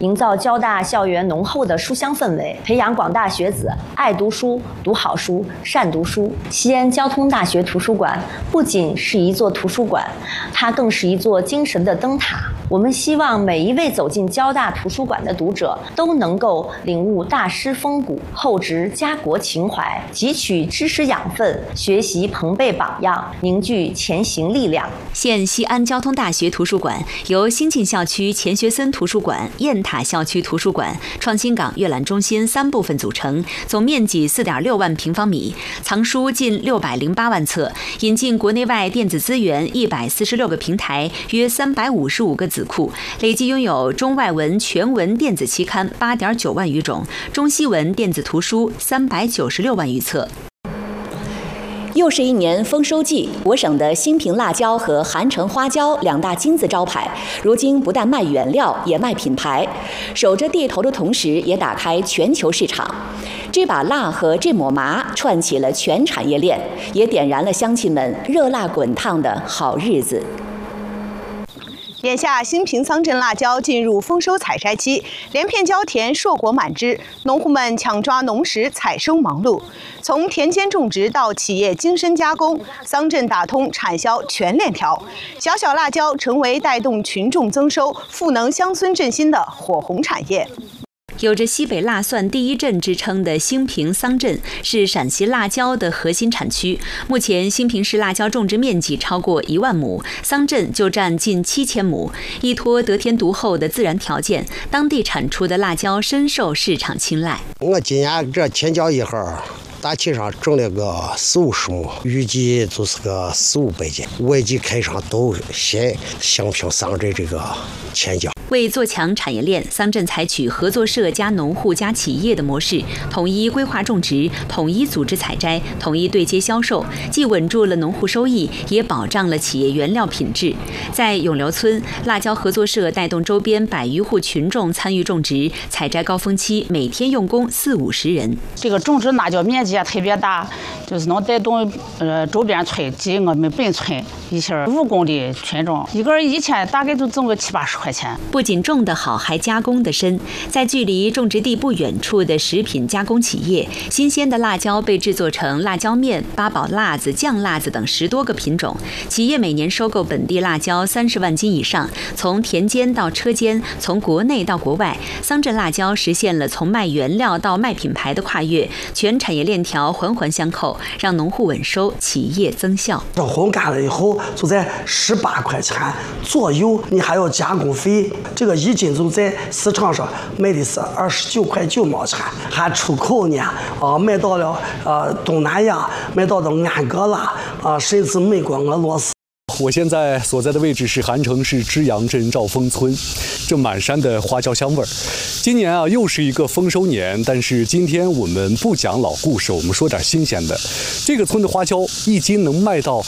营造交大校园浓厚的书香氛围，培养广大学子爱读书、读好书、善读书。西安交通大学图书馆不仅是一座图书馆，它更是一座精神的灯塔。我们希望每一位走进交大图书馆的读者都能够领悟大师风骨，厚植家国情怀，汲取知识养分，学习朋辈榜样，凝聚前行力量。 现西安交通大学图书馆由新进校区钱学森图书馆、雁塔校区图书馆、创新港阅览中心3部分组成，总面积4.6万平方米，藏书近608万册，引进国内外电子资源146个平台，约355个子库，累计拥有中外文全文电子期刊8.9万余种，中西文电子图书396万余册。 又是一年丰收季，我省的兴平辣椒和韩城花椒2大金字招牌，如今不但卖原料，也卖品牌，守着地头的同时，也打开全球市场。这把辣和这抹麻串起了全产业链，也点燃了乡亲们热辣滚烫的好日子。 眼下，兴平桑镇辣椒进入丰收采摘期，连片椒田硕果满枝，农户们抢抓农时采收忙碌。从田间种植到企业精深加工，桑镇打通产销全链条，小小辣椒成为带动群众增收、赋能乡村振兴的火红产业。 有着西北辣蒜第一镇之称的兴平桑镇是陕西辣椒的核心产区。目前，兴平市辣椒种植面积超过1万亩，桑镇就占近7000亩。依托得天独厚的自然条件，当地产出的辣椒深受市场青睐。 我今年这千椒一盒，大体上种了个40-50亩，预计就是个400-500斤。外地开商都先兴平桑镇这个千椒。 为做强产业链，桑镇采取合作社加农户加企业的模式，统一规划种植，统一组织采摘，统一对接销售，既稳住了农户收益，也保障了企业原料品质。在永流村，辣椒合作社带动周边100余户群众参与种植，采摘高峰期每天用工40-50人。 这个种植辣椒面积也特别大，就是能带动周边村及我们本村一些务工的群众，一个人一天大概就挣个70-80块钱。 不仅种得好，还加工得深。在距离种植地不远处的食品加工企业，新鲜的辣椒被制作成辣椒面、八宝辣子、酱辣子等10多个品种。企业每年收购本地辣椒30万斤以上，从田间到车间，从国内到国外，桑镇辣椒实现了从卖原料到卖品牌的跨越，全产业链条环环相扣，让农户稳收，企业增效。 这烘干了以后就在18块钱左右，你还要加工费。这个1斤就在市场上卖的是29块9毛钱，还出口呢，卖到了东南亚，卖到了安哥拉甚至美国、俄罗斯。 我现在所在的位置是韩城市支阳镇兆丰村，这满山的花椒香味儿。今年又是一个丰收年，但是今天我们不讲老故事，我们说点新鲜的。这个村的花椒1斤能卖到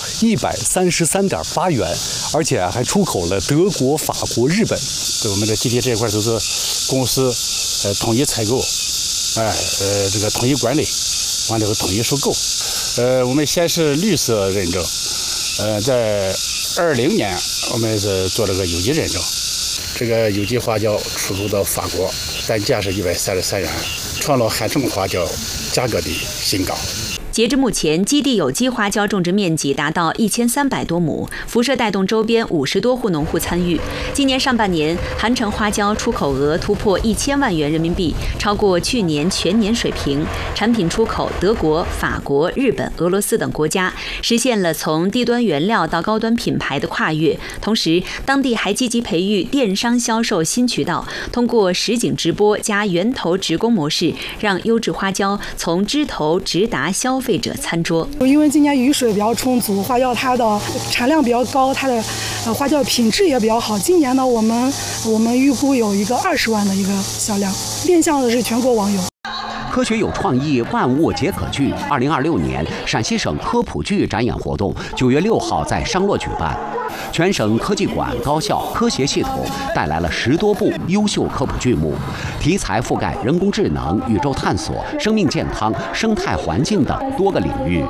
133.8元，而且还出口了德国、法国、日本。 对我们的基地这一块都是公司统一采购，这个统一管理，完了后统一收购。我们先是绿色认证。在2020年，我们是做了个有机认证。这个有机花椒出口到法国，单价是133元，创了韩城花椒价格的新高。 截至目前，基地有机花椒种植面积达到1300多亩，辐射带动周边50多户农户参与。今年上半年，韩城花椒出口额突破1000万元人民币，超过去年全年水平。产品出口德国、法国、日本、俄罗斯等国家，实现了从低端原料到高端品牌的跨越。同时，当地还积极培育电商销售新渠道，通过实景直播加源头直供模式，让优质花椒从枝头直达消费者餐桌。 因为今年雨水比较充足，花椒它的产量比较高，它的花椒品质也比较好。今年呢，我们预估有一个20万的一个销量，面向的是全国网友。 科学有创意，万物皆可具。2026年陕西省科普剧展演活动9月6号在商洛举办，全省科技馆、高校、科协系统带来了10多部优秀科普剧目，题材覆盖人工智能、宇宙探索、生命健康、生态环境等多个领域。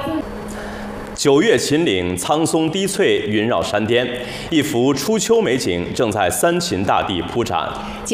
9月秦岭苍松低翠，云绕山巅，一幅初秋美景正在三秦大地铺展。